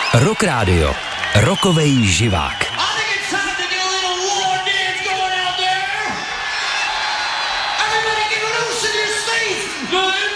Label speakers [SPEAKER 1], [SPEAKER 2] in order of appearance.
[SPEAKER 1] Rock Radio. Rokovej živák.
[SPEAKER 2] Everybody get loose in your seats!